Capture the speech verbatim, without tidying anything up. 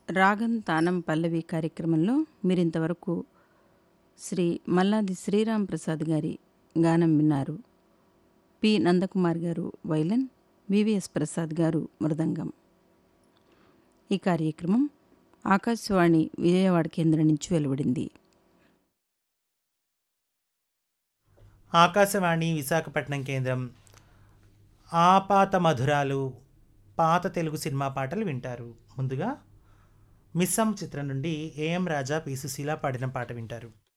రాగం తానం పల్లవి కార్యక్రమంలో మీరింతవరకు శ్రీ మల్లాది శ్రీరామ్ ప్రసాద్ గారి గానం విన్నారు. పి నందకుమార్ గారు వైలన్, వివిఎస్ ప్రసాద్ గారు మృదంగం. ఈ కార్యక్రమం ఆకాశవాణి విజయవాడ కేంద్రం నుంచి వెలువడింది. ఆకాశవాణి విశాఖపట్నం కేంద్రం. ఆపాత మధురాలు పాత తెలుగు సినిమా పాటలు వింటారు. ముందుగా మిస్సమ్ చిత్రం నుండి ఏఎం రాజా, పి సుశీల పాడిన పాట వింటారు.